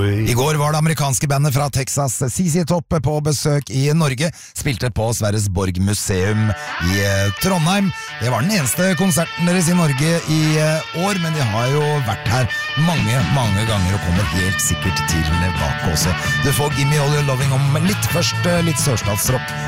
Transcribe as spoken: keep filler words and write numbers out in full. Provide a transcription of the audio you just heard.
I går var det amerikanske bandet fra Texas C C Top på besøk i Norge, spilte på Sverresborg museum i Trondheim. Det var den eneste konserten deres i Norge i år, men de har jo vært her mange, mange ganger og kommer helt sikkert til tilbake også. Du får Gimme All Your Loving om litt, først litt sørstatsrock